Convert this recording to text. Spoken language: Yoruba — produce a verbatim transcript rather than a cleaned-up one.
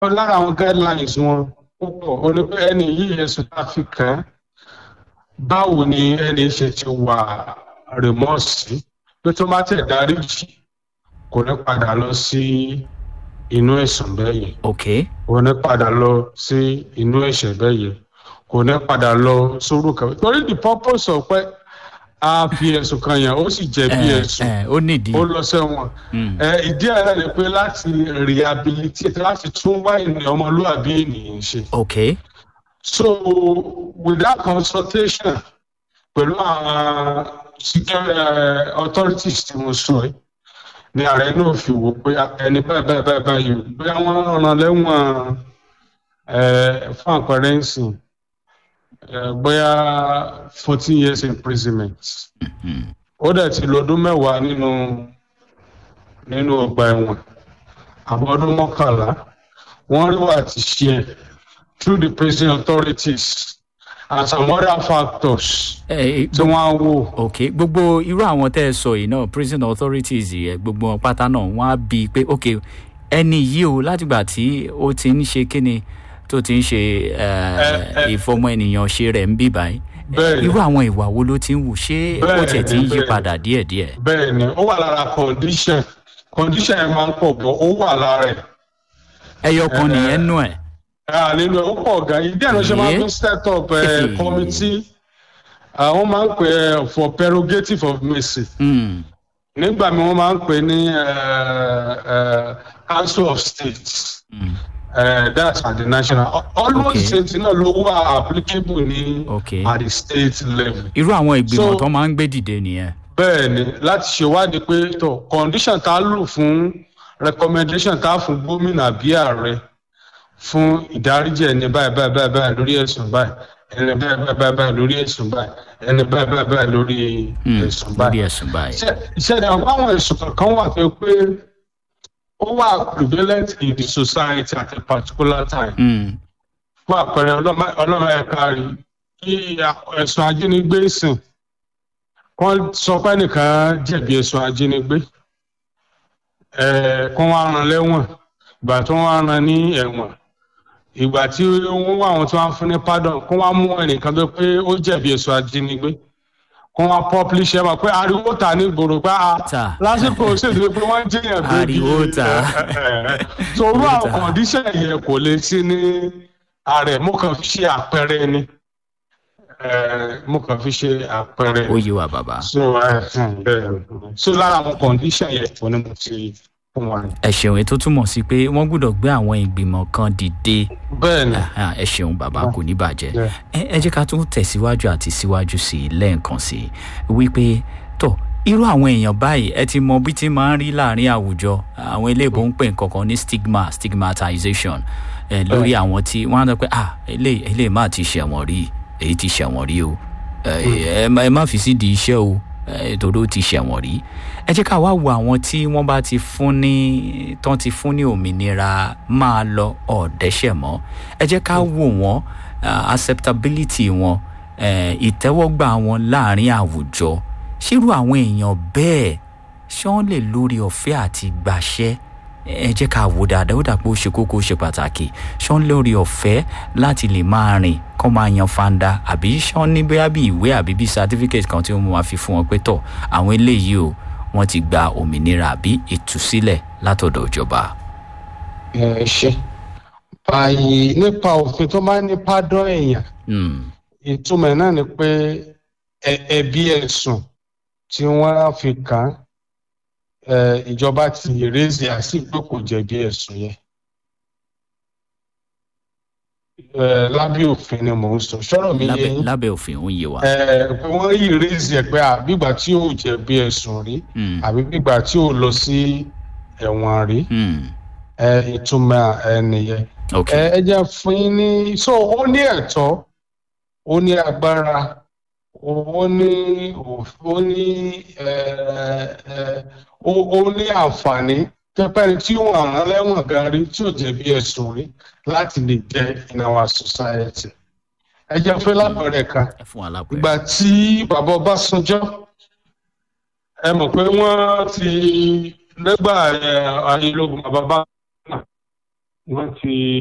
lára àwọn guidelines wọn púpọ̀ ó ní pé ẹni yìí ẹ̀sùn tá a fi kàn án báwo ni ẹni ṣe ti wà rèmọ́ọ̀sì pé tó má tẹ̀ dáríjì kò ní padà lọ sí inú ẹ̀sùn bẹ́ẹ̀ yẹn. ok. kò ní padà lọ sí inú ẹ̀ṣẹ̀ bẹ́ẹ̀ yẹn kò ní padà lọ sórú kan torí the purpose of pé a fi ẹ̀sùn kan yẹn ó sì jẹ̀bi ẹ̀sùn ó nídìí ó lọ sẹ́wọ̀n ìdí ẹ̀ ni pé láti rehabilitate láti tún wá ènìyàn ọmọlúwàbí ènìyàn ṣe. ok. so with that consultation pẹ̀lú àwọn authorities tí mo sọ yìí ni ààrẹ náà fi wò pé ẹni báyìí báyìí báyìí báyìí bóyá wọ́n rán lẹ́wọ̀n fún àpẹẹrẹ ìsìn bóyá fourteen years imprisonment ó dẹ̀ ti lọ́dún mẹ́wàá nínú nínú ọgbà ẹ̀wọ̀n àbọ̀dún mọ́kànlá wọ́n rí wà ti ṣe ẹ̀ through the prison authorities and some other factors tí wọ́n á wò. ok gbogbo irú àwọn tẹ́ ẹ sọ yìí náà prison authorities yìí gbogbo wọn pátá náà wọ́n á bí i pé ok ẹni yìí o látìgbà tí ó ti ń ṣe kíni tó ti ń ṣe ìfọmọ ènìyàn ṣe rẹ̀ ń bí báyìí irú àwọn ìwà wo ló ti ń wù ṣé ó tiẹ̀ ti ń yí padà díẹ̀díẹ̀. bẹ́ẹ̀ ni ó wà lára condition condition yẹn máa ń pọ̀ bọ́ ó wà lára ẹ̀. ẹyọ kan nìyẹn nù ẹ̀. nínú ẹ̀ ó pọ̀ gan ìdí ẹ̀ ló ṣe máa ń set up committee wọ́n máa ń pè é for prerogative of mercy. nígbà mi wọ́n máa ń pè ní council of states. Mm. Uh, that's at the national. Almost state náà ló wà applicable ní at the state level. irú àwọn ìgbìmọ̀ tó máa ń gbé dìde nìyẹn. bẹ́ẹ̀ ni láti ṣèwádìí pé tó condition tá a lò fún recommendation tá a fún gómìnà àbí ààrẹ fún ìdáríjì ẹni báyìí báyìí báyìí báyìí lórí ẹ̀sùn báyìí ẹni báyìí báyìí báyìí lórí ẹ̀sùn báyìí ẹni báyìí báyìí báyìí lórí ẹ̀sùn báyìí. lórí ẹ̀sùn báyìí. ìṣẹ̀lẹ̀ àwọn ẹ̀sùn kankan wà pé pé ó wà prevalent in the society at a particular time. fún àpẹẹrẹ ọlọ́run ẹ̀ka rí kí ẹ̀sùn ajínigbé sìn wọ́n sọ pé nìkan jẹ̀bi ẹ̀sùn ajínigbé kó wọ́n rán lẹ́wọ̀n ìgbà tí wọ́n rán ní ẹ̀wọ̀n ìgbà tí wọ́n wá àwọn tí wọ́n fún ní pardon kó wọ́n mú ẹnìkan tó pé ó jẹ̀bi ẹ̀sùn ajínigbé kó wọ́n publish ẹ̀ mọ̀ pé ariwo ta ní gbòòrò pé a lásìkò ṣèṣe pé wọ́n jẹ́yàn bébí ariwo ta torú àwọn condition yẹn kò lè sí ní ààrẹ mo kàn fi ṣe àpẹẹrẹ ni mo kàn fi ṣe àpẹẹrẹ. ó yé wa bàbá. so so lára àwọn condition yẹn kò ní mo ti fún wa. ẹ ṣeun ètò túmọ̀ sí pé wọ́n gbọ́dọ̀ gbé àwọn ìgbìmọ̀ kan dìde. bẹ́ẹ̀ni. ẹ ṣeun bàbá kò ní bàjẹ́. ẹ jẹ́ ká tún tẹ̀síwájú àti síwájú sí i lẹ́ẹ̀kan sí i wípé tó irú àwọn èèyàn báyìí ẹ ti mọ bí ti máa ń rí láàrin àwùjọ àwọn eléèbó ń pè nǹkan kan ní stigma stigmatization lórí àwọn tí wọ́n á sọ pé ah eléyìí má ti ṣẹ̀wọ̀n rí èyí ti ṣẹ̀wọ̀n rí o ẹ má fi sí di iṣẹ́ o torí ó ti ṣẹ̀wọ̀n rí ẹ jẹ́ ká wá wo àwọn tí wọ́n bá ti fún ní tán ti fún ní òmìnira máa lọ ọ̀dẹ́ṣẹ̀ mọ́ ẹ jẹ́ ká wò wọ́n acceptability wọn ìtẹ́wọ́gbà wọn láàrin àwùjọ ṣírú àwọn èèyàn bẹ́ẹ̀ ṣé wọ́n lè lórí ọ̀fẹ́ àti gbàṣẹ́ ẹ jẹ́ ká wò dáadáa ó dàpọ̀ ó ṣe kókó ó ṣe pàtàkì ṣé wọ́n lórí ọ̀fẹ́ láti lè máa rìn kọ́ máa yan fanda àbí ṣé wọ́n ní bóyá bí ìwé àbí bí certificate kan tí wọ́n máa fi fún wọn pé tọ̀ àwọn eléyìí o wọ́n ti gba òmìnira àbí ìtúsílẹ̀ látọ̀dọ̀ ìjọba. ẹ ṣe báyìí nípa òfin tó máa ń ní pardon èèyàn ìtumọ̀ náà ni pé ẹ̀bi ẹ̀sùn tí wọ́n fi kàn án ìjọba ti rèézì àti pé kò jẹ̀bi ẹ̀sùn yẹn lábẹ́ òfin ni mò ń sọ sọ̀rọ̀ mi yé lábẹ́ òfin ó ń yé wa. pé wọ́n yí rèézì ẹ̀ pé àbígbà tí ò jẹ̀bi ẹ̀sùn rí àbí bígbà tí ò lọ sí ẹ̀wọ̀n rí ìtumọ̀ ẹ̀ nìyẹn. ẹ jẹ́ fún yín ní so ó ní ẹ̀tọ́ ó ní agbára ó ní ó ní ó ní àǹfààní pẹ́pẹ́ni tí ó wà rán lẹ́wọ̀n gan rí tí ò jẹ̀bi ẹ̀sùn rí láti lè jẹ́ in our society. ẹ jẹ́ fún lápẹ̀rẹ̀ kan ìgbà tí bàbá Ọbásanjọ́ ẹ mọ̀ pé wọ́n ti lẹ́gbà ayélujára bàbá wọ́n ti